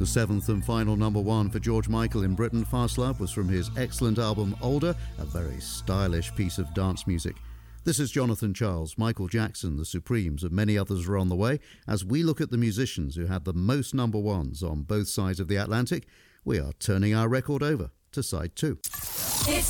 The seventh and final number one for George Michael in Britain, Fast Love, was from his excellent album Older, a very stylish piece of dance music. This is Jonathan Charles, Michael Jackson, The Supremes, and many others are on the way. As we look at the musicians who had the most number ones on both sides of the Atlantic, we are turning our record over to side two. It's